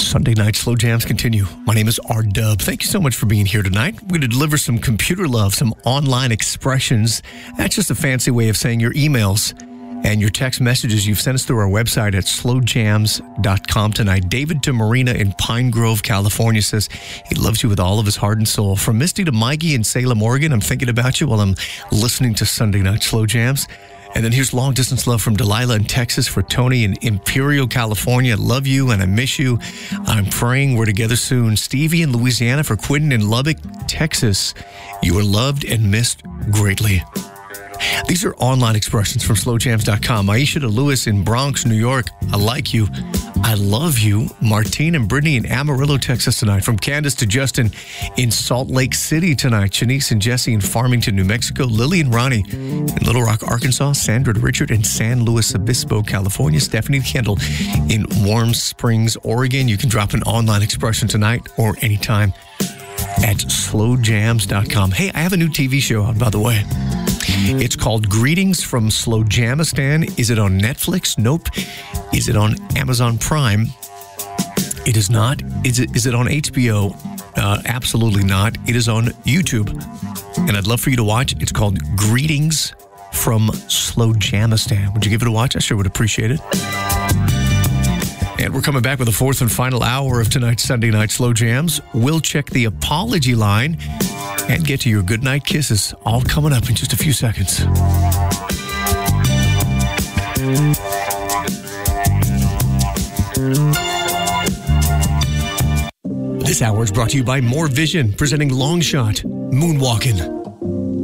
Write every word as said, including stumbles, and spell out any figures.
Sunday night slow jams continue. My name is R Dub. Thank you so much for being here tonight. We're going to deliver some computer love, some online expressions. That's just a fancy way of saying your emails and your text messages you've sent us through our website at slow jams dot com tonight. David to Marina in Pine Grove, California says he loves you with all of his heart and soul. From Misty to Mikey in Salem, Oregon, I'm thinking about you while I'm listening to Sunday Night Slow Jams. And then here's long distance love from Delilah in Texas for Tony in Imperial, California. Love you and I miss you. I'm praying we're together soon. Stevie in Louisiana for Quentin in Lubbock, Texas. You are loved and missed greatly. These are online expressions from slow jams dot com. Aisha to Lewis in Bronx, New York. I like you. I love you. Martine and Brittany in Amarillo, Texas tonight. From Candace to Justin in Salt Lake City tonight. Shanice and Jesse in Farmington, New Mexico. Lily and Ronnie in Little Rock, Arkansas. Sandra to Richard in San Luis Obispo, California. Stephanie to Kendall in Warm Springs, Oregon. You can drop an online expression tonight or anytime at slow jams dot com. Hey, I have a new T V show out, by the way. It's called Greetings from Slowjamistan. Is it on Netflix? Nope. Is it on Amazon Prime? It is not. Is it, is it on H B O? Uh, absolutely not. It is on YouTube. And I'd love for you to watch. It's called Greetings from Slowjamistan. Would you give it a watch? I sure would appreciate it. And we're coming back with the fourth and final hour of tonight's Sunday Night Slow Jams. We'll check the apology line and get to your goodnight kisses, all coming up in just a few seconds. This hour is brought to you by More Vision, presenting Long Shot, Moonwalkin'.